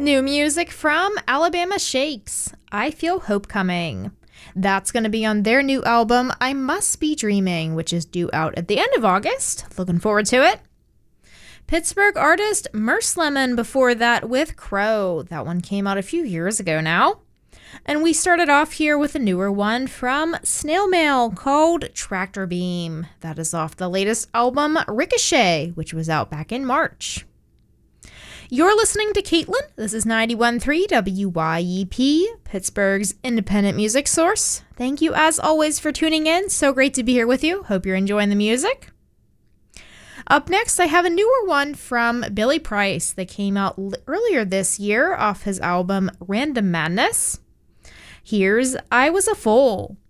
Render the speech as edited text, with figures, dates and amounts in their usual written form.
New music from Alabama Shakes, I Feel Hope Coming. That's going to be on their new album, I Must Be Dreaming, which is due out at the end of August. Looking forward to it. Pittsburgh artist Merce Lemon before that with Crow. That one came out a few years ago now. And we started off here with a newer one from Snail Mail called Tractor Beam. That is off the latest album, Ricochet, which was out back in March. You're listening to Caitlin. This is 91.3 WYEP, Pittsburgh's independent music source. Thank you as always for tuning in. So great to be here with you. Hope you're enjoying the music. Up next, I have a newer one from Billy Price that came out earlier this year off his album Random Madness. Here's I Was a Fool.